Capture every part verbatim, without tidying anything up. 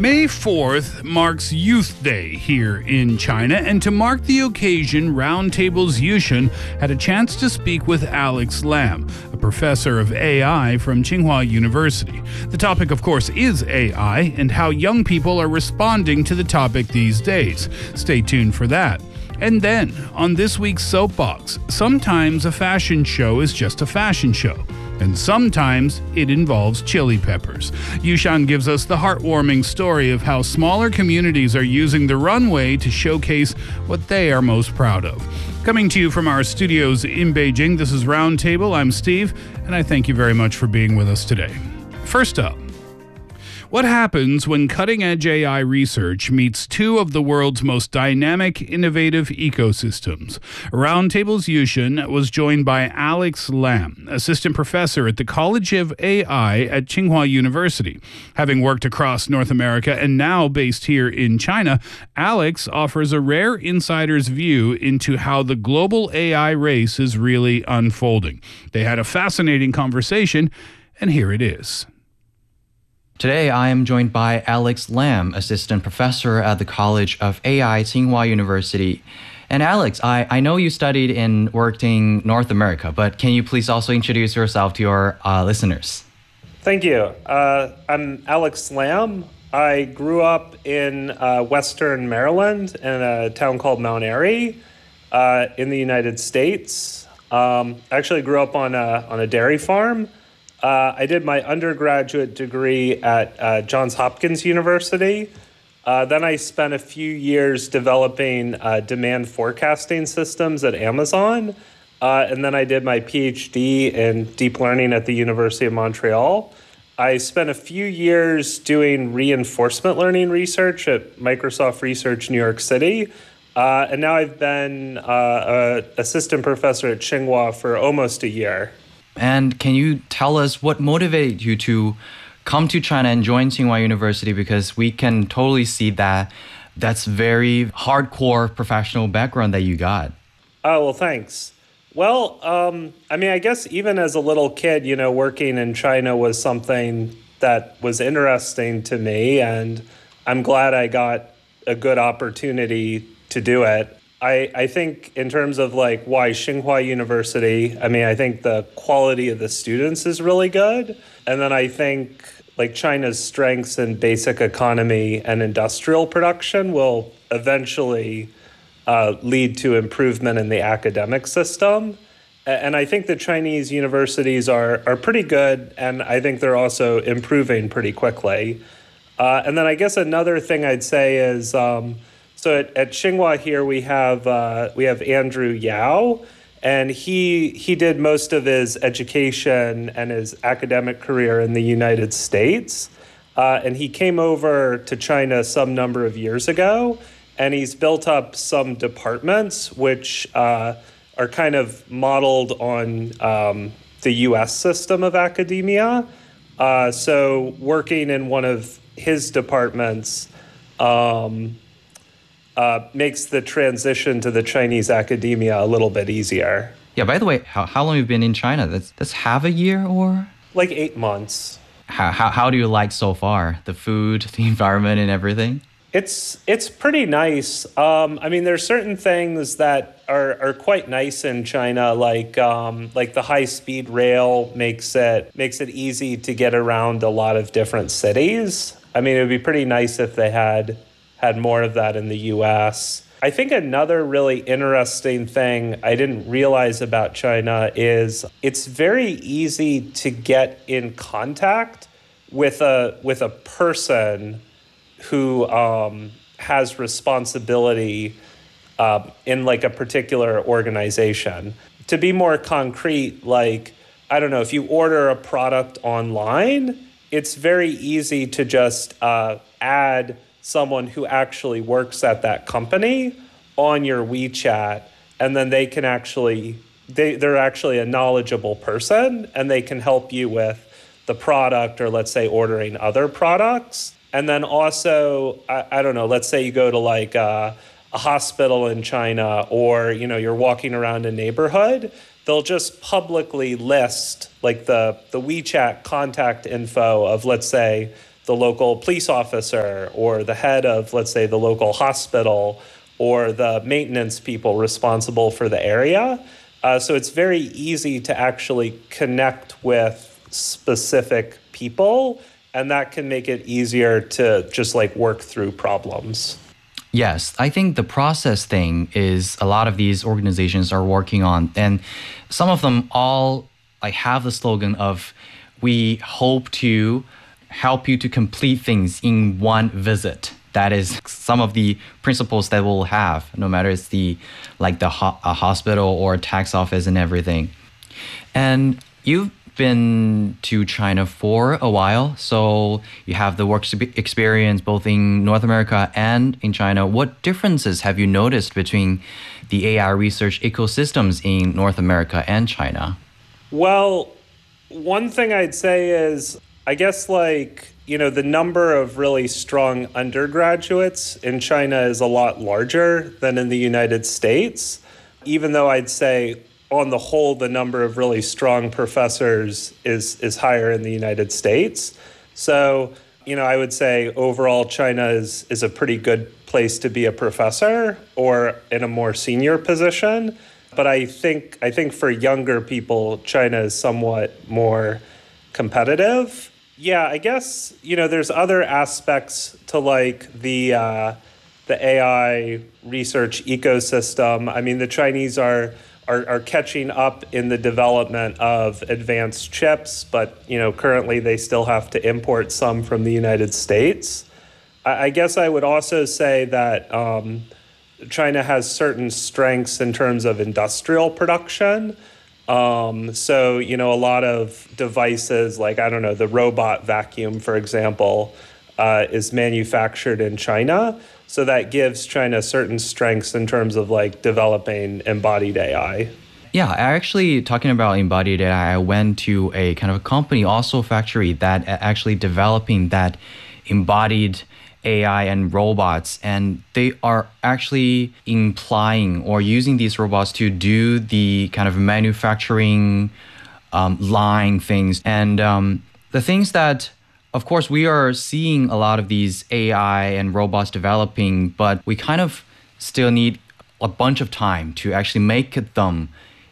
May fourth marks Youth Day here in China, and to mark the occasion, Roundtable's Yushin had a chance to speak with Alex Lam, a professor of A I from Tsinghua University. The topic, of course, is A I and how young people are responding to the topic these days. Stay tuned for that. And then, on this week's Soapbox, sometimes a fashion show is just a fashion show. And sometimes it involves chili peppers. Yushan gives us the heartwarming story of how smaller communities are using the runway to showcase what they are most proud of. Coming to you from our studios in Beijing, this is Roundtable. I'm Steve, and I thank you very much for being with us today. First up, what happens when cutting-edge A I research meets two of the world's most dynamic, innovative ecosystems? Roundtable's Yushin was joined by Alex Lam, assistant professor at the College of A I at Tsinghua University. Having worked across North America and now based here in China, Alex offers a rare insider's view into how the global A I race is really unfolding. They had a fascinating conversation, and here it is. Today, I am joined by Alex Lam, assistant professor at the College of A I, Tsinghua University. And Alex, I, I know you studied and worked in North America, but can you please also introduce yourself to your uh, listeners? Thank you. Uh, I'm Alex Lam. I grew up in uh, Western Maryland in a town called Mount Airy uh, in the United States. Um, I actually grew up on a, on a dairy farm. Uh, I did my undergraduate degree at uh, Johns Hopkins University. Uh, then I spent a few years developing uh, demand forecasting systems at Amazon. Uh, and then I did my PhD in deep learning at the University of Montreal. I spent a few years doing reinforcement learning research at Microsoft Research New York City. Uh, and now I've been uh, an assistant professor at Tsinghua for almost a year. And can you tell us what motivated you to come to China and join Tsinghua University? Because we can totally see that that's very hardcore professional background that you got. Oh, well, thanks. Well, um, I mean, I guess even as a little kid, you know, working in China was something that was interesting to me. And I'm glad I got a good opportunity to do it. I, I think in terms of like why Tsinghua University, I mean, I think the quality of the students is really good. And then I think like China's strengths in basic economy and industrial production will eventually uh, lead to improvement in the academic system. And I think the Chinese universities are, are pretty good, and I think they're also improving pretty quickly. Uh, and then I guess another thing I'd say is, um, So at, at Tsinghua here, we have uh, we have Andrew Yao, and he he did most of his education and his academic career in the United States. Uh, and he came over to China some number of years ago, and he's built up some departments which uh, are kind of modeled on um, the U S system of academia. Uh, so working in one of his departments um, Uh, makes the transition to the Chinese academia a little bit easier. Yeah, by the way, how, how long have you been in China? That's that's half a year or? Like eight months. How, how, how do you like so far? The food, the environment, and everything? It's it's pretty nice. Um, I mean, there's certain things that are, are quite nice in China, like um, like the high-speed rail makes it makes it easy to get around a lot of different cities. I mean, it would be pretty nice if they had had more of that in the U S. I think another really interesting thing I didn't realize about China is it's very easy to get in contact with a with a person who um, has responsibility uh, in like a particular organization. To be more concrete, like, I don't know, if you order a product online, it's very easy to just uh, add someone who actually works at that company on your WeChat, and then they can actually, they, they're actually a knowledgeable person, and they can help you with the product, or let's say ordering other products. And then also, I, I don't know, let's say you go to like a, a hospital in China, or, you know, you're walking around a neighborhood, they'll just publicly list like the, the WeChat contact info of, let's say, the local police officer or the head of, let's say, the local hospital or the maintenance people responsible for the area. Uh, so it's very easy to actually connect with specific people, and that can make it easier to just like work through problems. Yes, I think the process thing is a lot of these organizations are working on, and some of them all like have the slogan of, we hope to help you to complete things in one visit. That is some of the principles that we'll have, no matter it's the like the ho- a hospital or tax office and everything. And you've been to China for a while, so you have the work experience both in North America and in China. What differences have you noticed between the A I research ecosystems in North America and China? Well, one thing I'd say is, I guess like, you know, the number of really strong undergraduates in China is a lot larger than in the United States, even though I'd say on the whole, the number of really strong professors is is higher in the United States. So, you know, I would say overall China is is a pretty good place to be a professor or in a more senior position. But I think I think for younger people, China is somewhat more competitive. Yeah, I guess, you know, there's other aspects to like the uh, the A I research ecosystem. I mean, the Chinese are Are, are catching up in the development of advanced chips, but you know currently they still have to import some from the United States. I, I guess I would also say that um, China has certain strengths in terms of industrial production. Um, so you know a lot of devices like, I don't know, the robot vacuum, for example, uh, is manufactured in China. So that gives China certain strengths in terms of like developing embodied A I. Yeah, actually talking about embodied A I, I went to a kind of a company, also a factory, that actually developing that embodied A I and robots, and they are actually implying or using these robots to do the kind of manufacturing um, line things. And um, the things that, of course, we are seeing a lot of these A I and robots developing, but we kind of still need a bunch of time to actually make them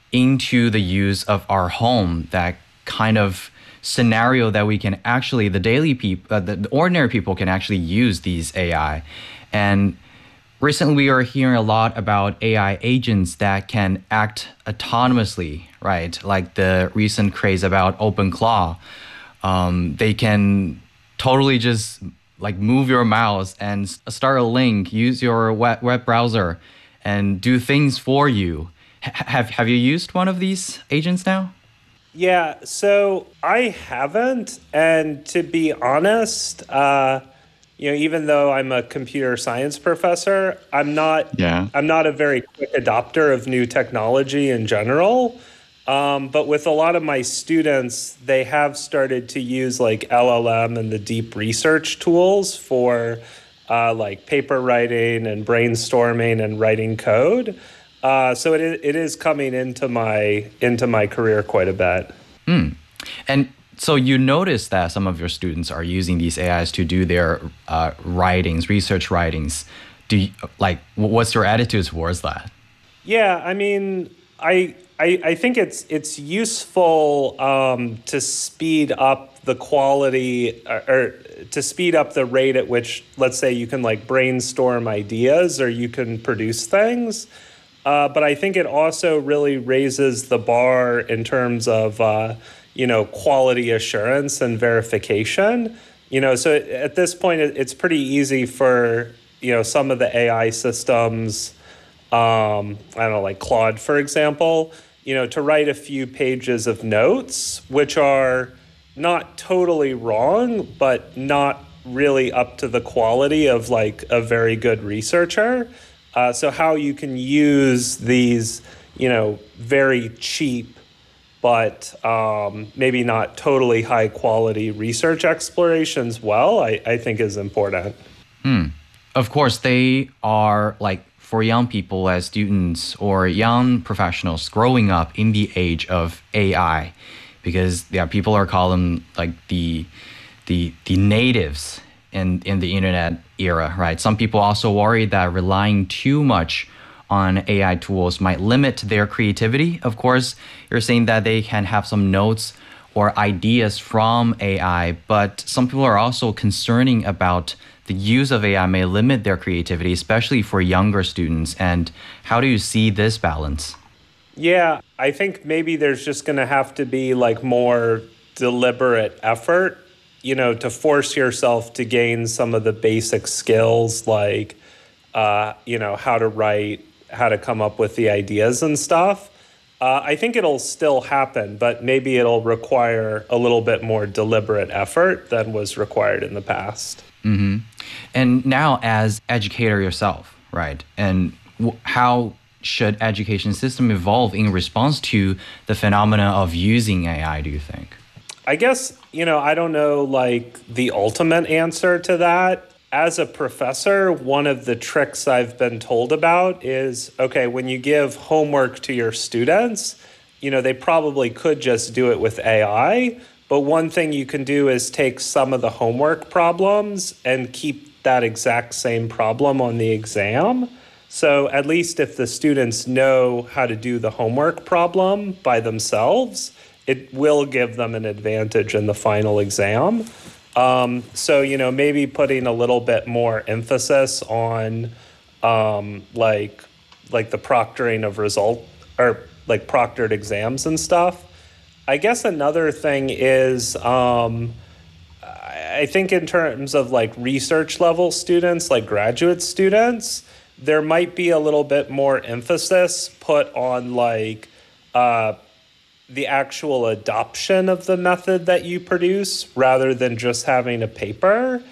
into the use of our home, that kind of scenario that we can actually, the daily people, uh, the, the ordinary people can actually use these A I. And recently we are hearing a lot about A I agents that can act autonomously, right? Like the recent craze about OpenClaw. Um, they can totally just like move your mouse and start a link, use your web, web browser, and do things for you. H- have Have you used one of these agents now? Yeah, so I haven't, and to be honest, uh, you know, even though I'm a computer science professor, I'm not. Yeah. I'm not a very quick adopter of new technology in general. Um, but with a lot of my students, they have started to use like L L M and the deep research tools for uh, like paper writing and brainstorming and writing code. Uh, so it it is coming into my into my career quite a bit. Mm. And so you notice that some of your students are using these A Is to do their uh, writings, research writings. Do you, like what's your attitude towards that? Yeah, I mean, I. I, I think it's it's useful um, to speed up the quality or, or to speed up the rate at which, let's say, you can like brainstorm ideas or you can produce things. Uh, but I think it also really raises the bar in terms of uh, you know quality assurance and verification. You know, so at this point, it, it's pretty easy for you know some of the A I systems. Um, I don't know, like Claude, for example, you know, to write a few pages of notes, which are not totally wrong, but not really up to the quality of like a very good researcher. Uh, so how you can use these, you know, very cheap, but um, maybe not totally high quality research explorations well, I, I think is important. Hmm. Of course, they are like, for young people as students or young professionals growing up in the age of A I, because yeah, people are calling like the the the natives in in the internet era, right? Some people also worry that relying too much on A I tools might limit their creativity. Of course, you're saying that they can have some notes or ideas from A I, but some people are also concerning about the use of A I may limit their creativity, especially for younger students. And how do you see this balance? Yeah, I think maybe there's just going to have to be like more deliberate effort, you know, to force yourself to gain some of the basic skills like, uh, you know, how to write, how to come up with the ideas and stuff. Uh, I think it'll still happen, but maybe it'll require a little bit more deliberate effort than was required in the past. Mm-hmm. And now as educator yourself, right? And w- how should education system evolve in response to the phenomena of using A I, do you think? I guess, you know, I don't know like the ultimate answer to that. As a professor, one of the tricks I've been told about is, okay, when you give homework to your students, you know, they probably could just do it with A I, but one thing you can do is take some of the homework problems and keep that exact same problem on the exam. So at least if the students know how to do the homework problem by themselves, it will give them an advantage in the final exam. Um, so, you know, maybe putting a little bit more emphasis on um, like like the proctoring of result or like proctored exams and stuff. I guess another thing is um, I think in terms of like research level students, like graduate students, there might be a little bit more emphasis put on like uh, the actual adoption of the method that you produce rather than just having a paper.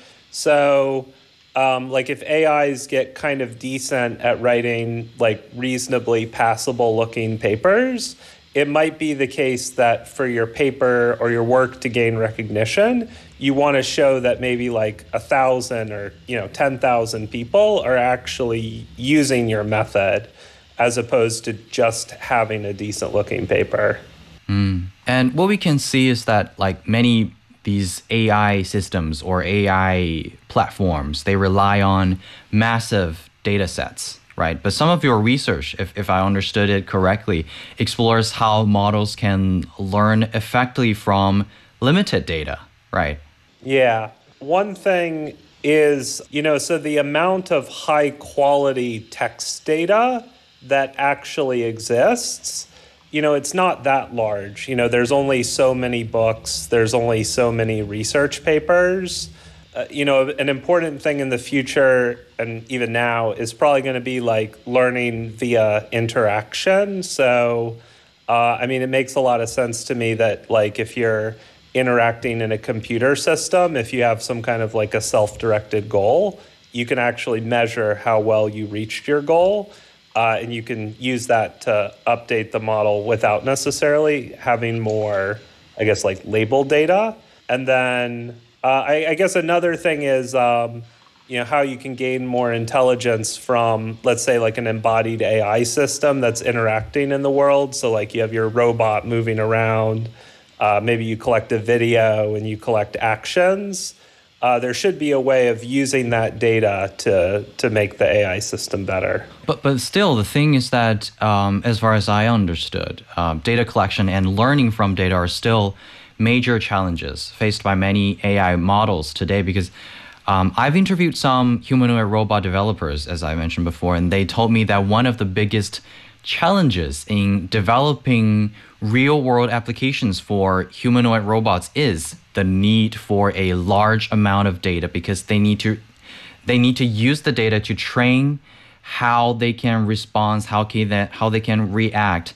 So um, like if A Is get kind of decent at writing like reasonably passable looking papers, it might be the case that for your paper or your work to gain recognition, you want to show that maybe like a thousand or, you know, ten thousand people are actually using your method as opposed to just having a decent looking paper. Mm. And what we can see is that like many these A I systems or A I platforms, they rely on massive data sets, right? But some of your research, if, if I understood it correctly, explores how models can learn effectively from limited data, right? Yeah. One thing is, you know, so the amount of high quality text data that actually exists, you know, it's not that large. You know, there's only so many books, there's only so many research papers. Uh, you know, an important thing in the future and even now is probably going to be like learning via interaction. So, uh, I mean, it makes a lot of sense to me that like if you're interacting in a computer system, if you have some kind of like a self-directed goal, you can actually measure how well you reached your goal. Uh, and you can use that to update the model without necessarily having more, I guess, like labeled data. And then uh, I, I guess another thing is, um, you know, how you can gain more intelligence from, let's say, like an embodied A I system that's interacting in the world. So like you have your robot moving around, uh, maybe you collect a video and you collect actions. Uh, there should be a way of using that data to to make the A I system better. But but still, the thing is that, um, as far as I understood, um, data collection and learning from data are still major challenges faced by many A I models today. Because um, I've interviewed some humanoid robot developers, as I mentioned before, and they told me that one of the biggest challenges in developing real-world applications for humanoid robots is the need for a large amount of data, because they need to they need to use the data to train how they can respond, how can that how they can react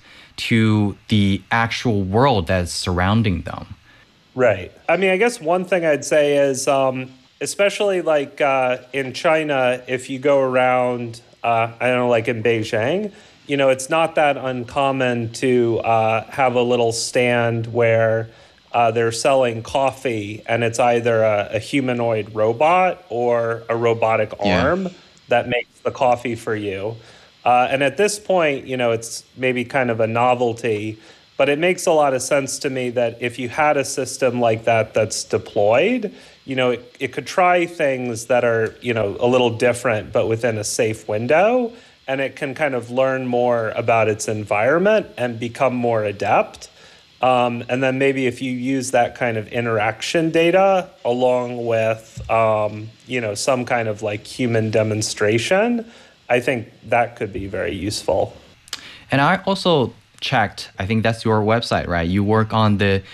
to the actual world that's surrounding them. Right. I mean, I guess one thing I'd say is, um, especially like uh, in China, if you go around, uh, I don't know, like in Beijing, you know, it's not that uncommon to uh, have a little stand where uh, they're selling coffee, and it's either a, a humanoid robot or a robotic arm yeah. that makes the coffee for you. Uh, and at this point, you know, it's maybe kind of a novelty, But it makes a lot of sense to me that if you had a system like that that's deployed, you know, it, it could try things that are, you know, a little different, but within a safe window. And it can kind of learn more about its environment and become more adept. Um, and then maybe if you use that kind of interaction data along with, um, you know, some kind of like human demonstration, I think that could be very useful. And I also checked, I think that's your website, right? You work on the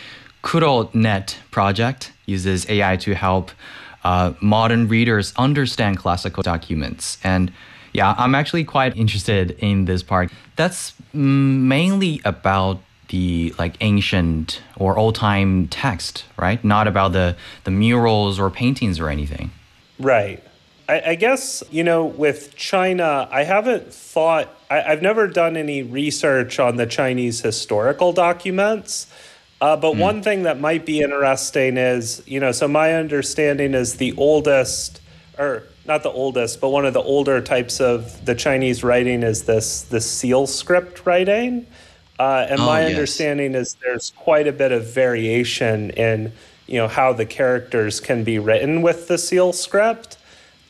KuroNet project, uses A I to help uh, modern readers understand classical documents. And yeah, I'm actually quite interested in this part. That's mainly about the like ancient or old-time text, right? Not about the, the murals or paintings or anything. Right. I, I guess, you know, with China, I haven't thought, I, I've never done any research on the Chinese historical documents. Uh, but mm. one thing that might be interesting is, you know, so my understanding is the oldest, or not the oldest, but one of the older types of the Chinese writing is this, this seal script writing. Uh, and oh, my yes. understanding is there's quite a bit of variation in, you know, how the characters can be written with the seal script.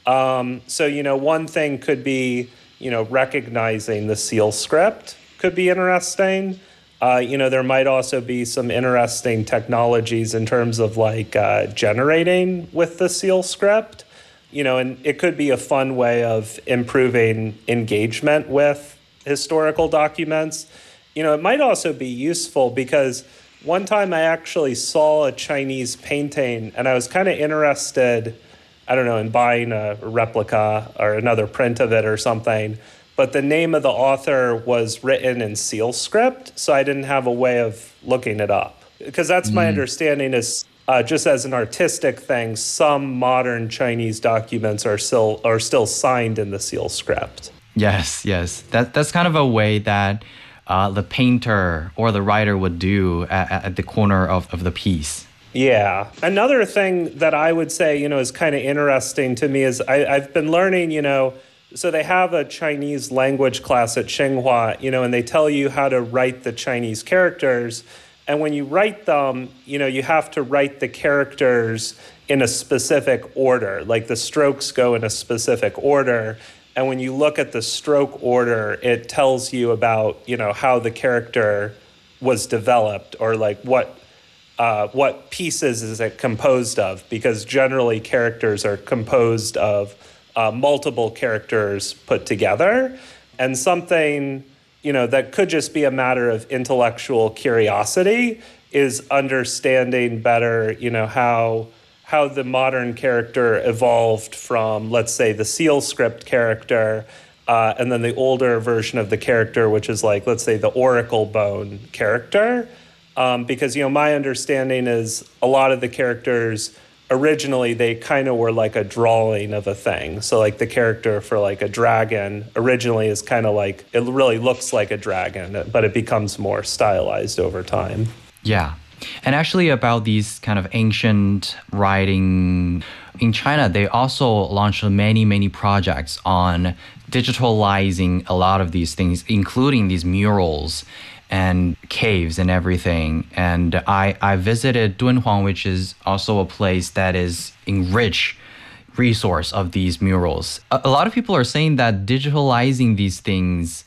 Um, so, you know, one thing could be, you know, recognizing the seal script could be interesting. Uh, you know, there might also be some interesting technologies in terms of like uh, generating with the seal script, you know, and it could be a fun way of improving engagement with historical documents. You know, it might also be useful because one time I actually saw a Chinese painting and I was kind of interested, I don't know, in buying a replica or another print of it or something. But the name of the author was written in seal script, so I didn't have a way of looking it up. Because that's mm. my understanding is uh, just as an artistic thing, some modern Chinese documents are still are still signed in the seal script. Yes, yes. That that's kind of a way that Uh, the painter or the writer would do at, at the corner of, of the piece. Yeah. Another thing that I would say, you know, is kind of interesting to me is I, I've been learning, you know, so they have a Chinese language class at Tsinghua, you know, and they tell you how to write the Chinese characters. And when you write them, you know, you have to write the characters in a specific order, like the strokes go in a specific order. And when you look at the stroke order, it tells you about, you know, how the character was developed or like what uh, what pieces is it composed of? Because generally characters are composed of uh, multiple characters put together. And something, you know, that could just be a matter of intellectual curiosity is understanding better, you know, how how the modern character evolved from, let's say, the seal script character, uh, and then the older version of the character, which is like, let's say, the oracle bone character. Um, because, you know, my understanding is a lot of the characters, originally, they kind of were like a drawing of a thing. So like the character for like a dragon originally is kind of like, it really looks like a dragon, but it becomes more stylized over time. Yeah. And actually about these kind of ancient writing, in China, they also launched many, many projects on digitalizing a lot of these things, including these murals and caves and everything. And I, I visited Dunhuang, which is also a place that is enriched resource of these murals. A, a lot of people are saying that digitalizing these things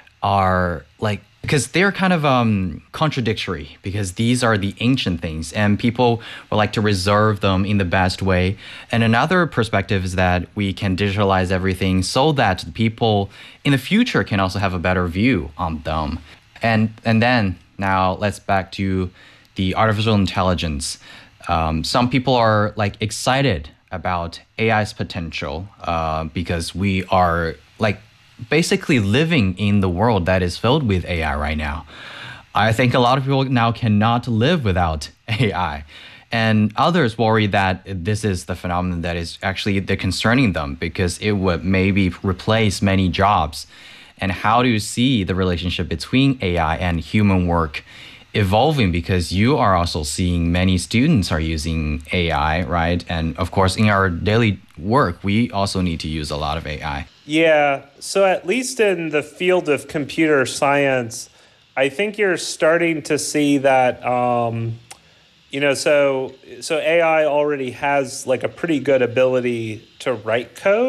are like, because they're kind of um, contradictory, because these are the ancient things and people would like to reserve them in the best way. And another perspective is that we can digitalize everything so that people in the future can also have a better view on them. And and then now let's back to the artificial intelligence. Um, some people are like excited about A I's potential uh, because we are like basically living in the world that is filled with A I right now. I think a lot of people now cannot live without A I. And others worry that this is the phenomenon that is actually the concerning them because it would maybe replace many jobs. And how do you see the relationship between A I and human work evolving? Because you are also seeing many students are using A I, right? And of course, in our daily work, we also need to use a lot of A I. Yeah, so at least in the field of computer science, I think you're starting to see that, um, you know, so so A I already has like a pretty good ability to write code.